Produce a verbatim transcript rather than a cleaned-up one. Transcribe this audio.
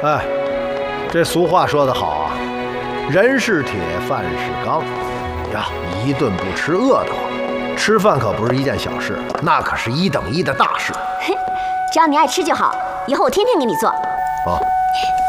哎，这俗话说得好啊，人是铁，饭是钢呀，一顿不吃饿得慌。吃饭可不是一件小事，那可是一等一的大事。 只要你爱吃就好，以后我天天给你做。 哦。